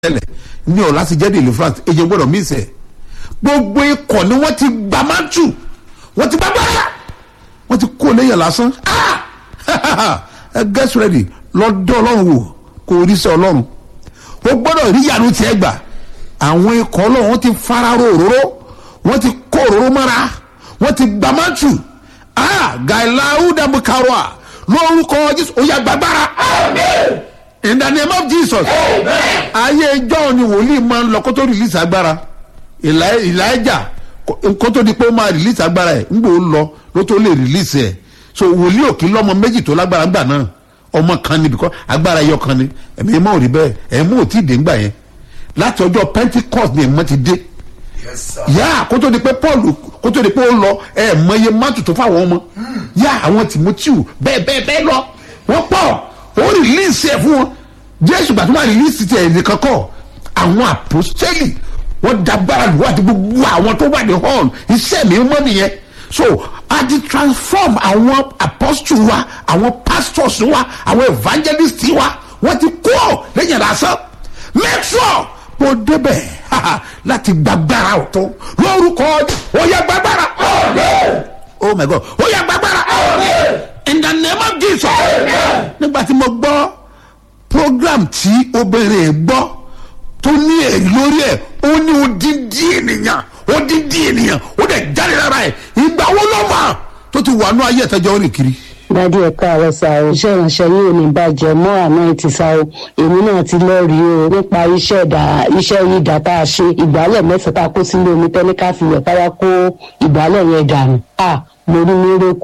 tẹ́lẹ̀ ní ọ̀la ti jẹ́ deliverance èyí gbọ́dọ̀ mí sẹ́ gbogbo ikọ̀ ni wọ́n ti gbà májú wọ́n ti gbàgbára wọ́n ti kó léyìn lásán get ready lọ́dọ̀ ọlọ́run wò kò rí sẹ́ ọlọ́run o gbọ́dọ̀ rí yàrá tiẹ̀ gbà àwọn ikọ̀ ọlọ́run wọ́n ti fararo òróró wọ́n ti kó òróró mọ́ra wọ́n ti gbà májú gàìláwù dàbùkàrọ̀ lórúkọ Jésù ó yá gbàgbára. Amen. In the name of Jesus. Ayé ìjọ ni wòlíì máa ń lọ kó tó release agbára. Elijah kó tó di pé ó máa release agbára ẹ̀ ńgbò ó lọ ló tó lè release ẹ̀. So wòlíì òkè lọ́mọ méjì tó lágbára ńgbà náà ọmọ kan ni because agbára ẹyọ kan ni ẹ̀mí mọ́ ò rí bẹ́ẹ̀ ẹ̀mú ò tí ì dé ńgbà yẹn láti ọjọ́ Pentecost ni ẹ̀mọ́ ti dé. Yá kó tó di pé Paul kó tó di pé ó lọ ẹ̀mọ́ iye mátù tó fáwọn ọmọ yá àwọn Timothy bẹ́ẹ̀ lọ wọ́n pọ̀ ó rìlíìsì ẹ̀ fún wọn Jésù gbàtú máa rìlíìsì tiẹ̀ nìkan kọ́ àwọn àpòstélì wọ́n dágbára lù àti gbogbo àwọn tó wà ní hall iṣẹ́ mi mọ́ nìyẹn so a ti transform àwọn apostles wa àwọn pastors wa àwọn evangelists wa wọ́n ti kó lẹ́yìn lásán make sure kó débẹ̀ láti gbàgbára ọ̀tọ̀ lórúkọ ó yá gbàgbára oh my God ó yá gbàgbára in the name of Jesus. Nígbà tí mo gbọ́ program tí obìnrin gbọ́ tó ní èrè lórí ẹ̀ ó ní odidi ènìyàn ó dẹ̀ jáde lára ẹ̀ ìgbà wo ló mọ̀ tó ti wà ní ayé ẹ̀tẹ́jọ́ rìn kiri. dádì ẹ̀ka ààrẹ sá o iṣẹ́ ìránṣẹ́ yìí ò ní bàjẹ́ mọ́ àná ti sá o èmi náà ti lọ́ọ̀rì o nípa iṣẹ́ yìí dá tá a ṣe ìgbálẹ̀ mẹ́sàn-án tá a kó sílé omi tẹ́níkà fi yẹ̀ káwá kó ìgbálẹ̀ yẹn dànù mo rí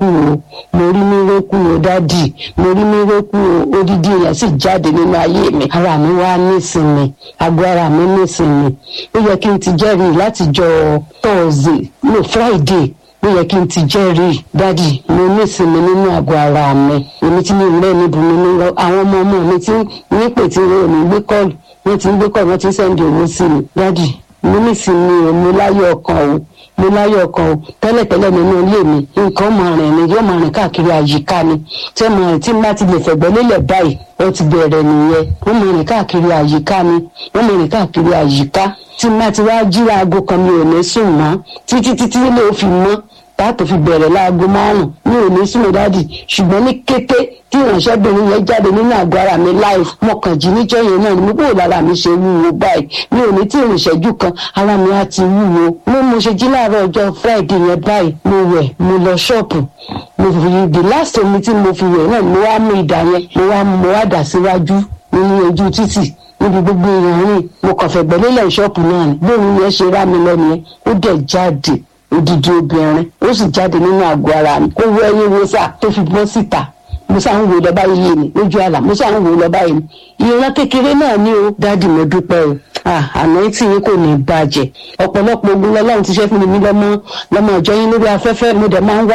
mírèkù o dádì mo rí mírèkù o odidi èèyàn sì jáde nínú ayé mi ara mi wá nísinmi àgọ́ ara mi nísinmi ó yẹ kí n ti jẹ́rìí látijọ́ Thursday no Friday ó yẹ kí n ti jẹ́rìí dádì mo nísinmi nínú àgọ́ ara mi èmi tí mi rẹ́ níbi mi ní lọ àwọn ọmọ mi tí ní pè tí wọn ò ní gbé kọ́ọ̀lù wọ́n ti ń gbé kọ́ọ̀lù wọ́n ti ń sẹ́ndì owó sí mi dádì mo nísinmi o mo láyọ̀ ọkàn o tẹ́lẹ̀tẹ́lẹ̀ nínú ilé mi nǹkan máa rìn ni yóò máa rìn káàkiri àyíká ni tí má ti lè fẹ̀gbẹ́ lélẹ̀ báyìí ó ti bẹ̀rẹ̀ nìyẹn wọ́n máa rìn káàkiri àyíká ni wọ́n máa rìn káàkiri àyíká tí má ti wá jí aago kan mi ò ní sùn mọ́ títí lè fi mọ́ táàtò fi bẹ̀rẹ̀ láago 5 mi ò ní sùn dádì ṣùgbọ́n ní kété tí ìránṣẹ́bìnrin yẹn jáde nínú àgọ́ ara mi live mọ̀kànjí níjọ́ yẹn náà ni mo kúrò lára mi ṣe wúwo báyìí mi ò ní tí ìrìnṣẹ́jú kan ara mi á ti wúwo mo ṣe jí láàárọ̀ ọjọ́ Friday yẹn báyìí mo wẹ̀ mo lọ ṣọ́ọ̀pù mo fi the last omi tí mo fi wẹ̀ náà mo wá mú ìdá yẹn mo wá dà síwájú nínú ojú títì níbi gbogbo èèyàn rìn mo kàn fẹ́ gbẹ́lélẹ̀ ṣọ́ọ̀pù náà ni bóun yẹn ṣe rá mi lẹ́nu yẹn ó dẹ̀ jáde odidi obìnrin ó sì jáde nínú àgọ́ ara mi kó wọ ẹyin wo sá tó fi bọ́ síta mo sáà ń wò lọ báyìí yé mi lójú àlà mo sáà ń wò lọ báyìí ìran kékeré náà ní o dádì mo dúpẹ́ o àná tí yín kò ní bàjẹ́ ọ̀pọ̀lọpọ̀ ogun lọ́lọ́run ti ṣe fún mi lọ́mọ ọjọ́ yín lórí afẹ́fẹ́ mo dẹ̀ máa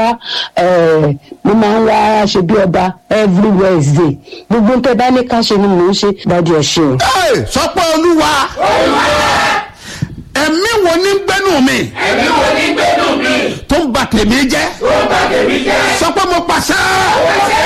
ń wá ṣe bí ọba every Wednesday gbogbo tẹ́ bá ní ká ṣe ni mò ń ṣe dádì ẹ ṣé o. sọpọ́ olúwa ẹ̀mí wo ní gbẹ́nu mi. tó ń bà tèmi jẹ́. sọ pé mo pàṣẹ.